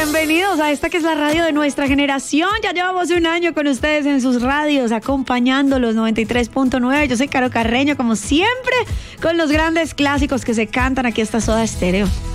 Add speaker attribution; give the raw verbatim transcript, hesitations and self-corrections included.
Speaker 1: Bienvenidos a esta que es la radio de nuestra generación. Ya llevamos un año con ustedes en sus radios, acompañándolos noventa y tres punto nueve. Yo soy Caro Carreño, como siempre, con los grandes clásicos que se cantan. Aquí está Soda Stereo.